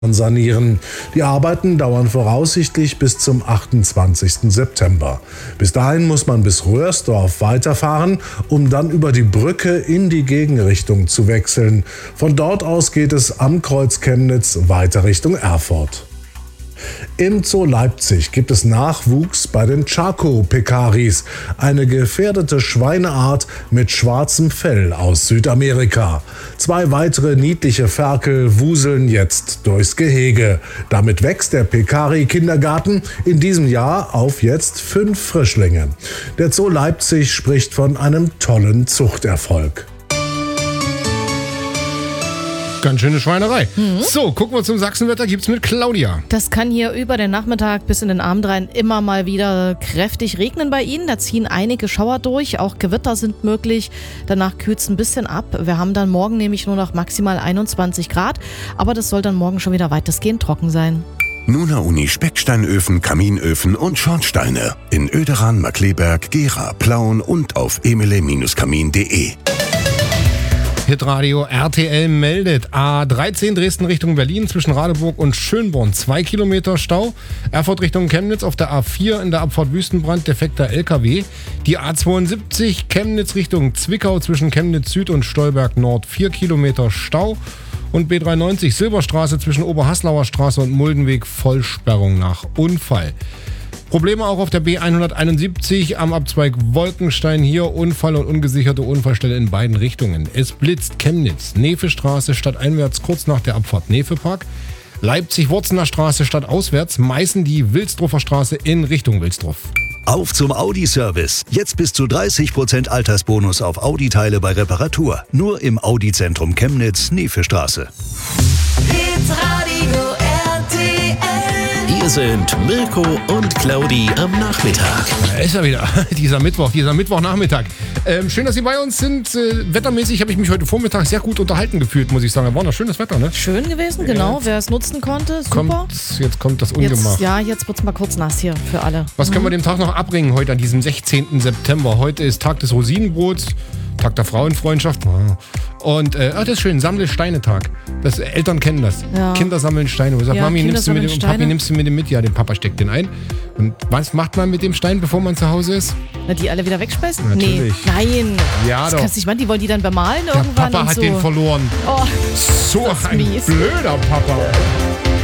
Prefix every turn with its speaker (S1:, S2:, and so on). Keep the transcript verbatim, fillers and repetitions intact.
S1: sanieren. Die Arbeiten dauern voraussichtlich bis zum achtundzwanzigsten September. Bis dahin muss man bis Röhrsdorf weiterfahren, um dann über die Brücke in die Gegenrichtung zu wechseln. Von dort aus geht es am Kreuz Chemnitz weiter Richtung Erfurt. Im Zoo Leipzig gibt es Nachwuchs bei den Chaco-Pekaris, eine gefährdete Schweineart mit schwarzem Fell aus Südamerika. Zwei weitere niedliche Ferkel wuseln jetzt durchs Gehege. Damit wächst der Pekari-Kindergarten in diesem Jahr auf jetzt fünf Frischlinge. Der Zoo Leipzig spricht von einem tollen Zuchterfolg.
S2: Ganz schöne Schweinerei. Mhm. So, gucken wir zum Sachsenwetter. Gibt's mit Claudia.
S3: Das kann hier über den Nachmittag bis in den Abend rein immer mal wieder kräftig regnen bei Ihnen. Da ziehen einige Schauer durch. Auch Gewitter sind möglich. Danach kühlt es ein bisschen ab. Wir haben dann morgen nämlich nur noch maximal einundzwanzig Grad. Aber das soll dann morgen schon wieder weitestgehend trocken sein.
S4: Nuna Uni Specksteinöfen, Kaminöfen und Schornsteine. In Oederan, Markkleeberg, Gera, Plauen und auf emile Kamin punkt de.
S2: Hitradio R T L meldet A dreizehn Dresden Richtung Berlin zwischen Radeburg und Schönborn zwei Kilometer Stau. Erfurt Richtung Chemnitz auf der A vier in der Abfahrt Wüstenbrand defekter L K W. Die A zweiundsiebzig Chemnitz Richtung Zwickau zwischen Chemnitz Süd und Stolberg Nord vier Kilometer Stau. Und B dreiundneunzig Silberstraße zwischen Oberhaslauer Straße und Muldenweg Vollsperrung nach Unfall. Probleme auch auf der B hunderteinundsiebzig am Abzweig Wolkenstein. Hier Unfall und ungesicherte Unfallstelle in beiden Richtungen. Es blitzt Chemnitz, Nevestraße stadteinwärts kurz nach der Abfahrt Nevepark. Leipzig-Wurzener Straße stadtauswärts, Meißen die Wilsdruffer Straße in Richtung Wilsdruff.
S5: Auf zum Audi-Service. Jetzt bis zu dreißig Prozent Altersbonus auf Audi-Teile bei Reparatur. Nur im Audi-Zentrum Chemnitz, Nevestraße.
S6: Hier sind Mirko und Claudi am Nachmittag.
S2: Da ist er wieder, dieser Mittwoch, dieser Mittwochnachmittag. Ähm, schön, dass Sie bei uns sind. Äh, wettermäßig habe ich mich heute Vormittag sehr gut unterhalten gefühlt, muss ich sagen. War noch schönes Wetter, ne?
S3: Schön gewesen, genau. Ja. Wer es nutzen konnte, super.
S2: Kommt, jetzt kommt das Ungemach.
S3: Jetzt, ja, jetzt wird es mal kurz nass hier für alle.
S2: Was
S3: mhm.
S2: können wir dem Tag noch abbringen heute an diesem sechzehnten September? Heute ist Tag des Rosinenbrots, Tag der Frauenfreundschaft. Und äh, das ist schön, Sammle-Steine-Tag. Das, Eltern kennen das. Ja. Kinder sammeln Steine. Und sagt, ja, Mami, nimmst du mit dem, und Papi, nimmst du mir den mit? Ja, der Papa steckt den ein. Und was macht man mit dem Stein, bevor man zu Hause ist?
S3: Na, die alle wieder wegschmeißen?
S2: Natürlich.
S3: Nee, nein.
S2: Ja,
S3: das
S2: doch.
S3: kannst du nicht machen. Die wollen die dann bemalen irgendwann.
S2: Der Papa
S3: und
S2: hat
S3: so.
S2: den verloren.
S3: Oh,
S2: so ein
S3: mies.
S2: blöder Papa.